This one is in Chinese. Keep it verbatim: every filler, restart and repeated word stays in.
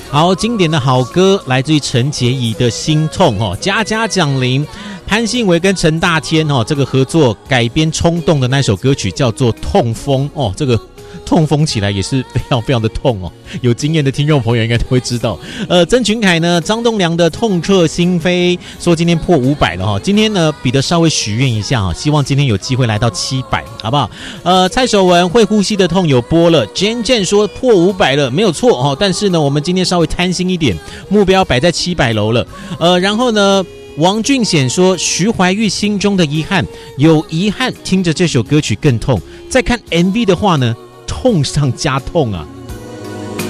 好，经典的好歌来自于陈洁仪的《心痛》哦，家家奖铃。潘信维跟陈大天哦，这个合作改编冲动的那首歌曲叫做《痛风》哦，这个痛风起来也是非常非常的痛哦，有经验的听众朋友应该都会知道。呃，曾群凯呢，张栋梁的《痛彻心扉》说今天破五百了哈、哦，今天呢彼得稍微许愿一下啊、哦，希望今天有机会来到七百，好不好？呃，蔡守文会呼吸的痛有播了 ，Jen Jen 说破五百了，没有错哦，但是呢，我们今天稍微贪心一点，目标摆在七百楼了。呃，然后呢？王俊显说徐怀钰心中的遗憾，有遗憾听着这首歌曲更痛，再看 M V 的话呢，痛上加痛啊。